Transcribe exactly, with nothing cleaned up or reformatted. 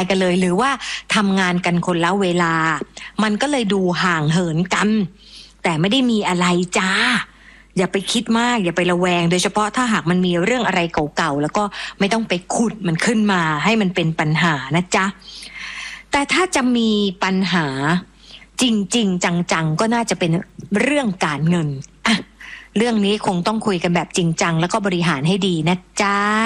กันเลยหรือว่าทำงานกันคนละเวลามันก็เลยดูห่างเหินกันแต่ไม่ได้มีอะไรจ้าอย่าไปคิดมากอย่าไประแวงโดยเฉพาะถ้าหากมันมีเรื่องอะไรเก่าๆแล้วก็ไม่ต้องไปขุดมันขึ้นมาให้มันเป็นปัญหานะจ๊ะแต่ถ้าจะมีปัญหาจริงๆจังๆก็น่าจะเป็นเรื่องการเงินอ่ะเรื่องนี้คงต้องคุยกันแบบจริงจังแล้วก็บริหารให้ดีนะจ๊ะ